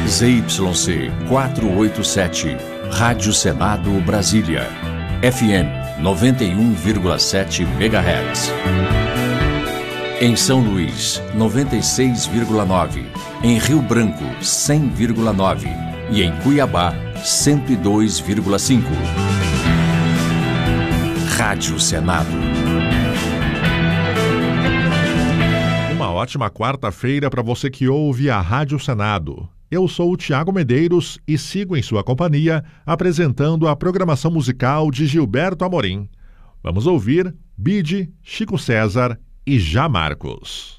ZYC 487, Rádio Senado Brasília, FM 91,7 MHz. Em São Luís, 96,9. Em Rio Branco, 100,9. E em Cuiabá, 102,5. Rádio Senado. Uma ótima quarta-feira para você que ouve a Rádio Senado. Eu sou o Tiago Medeiros e sigo em sua companhia apresentando a programação musical de Gilberto Amorim. Vamos ouvir Bide, Chico César e Já Marcos.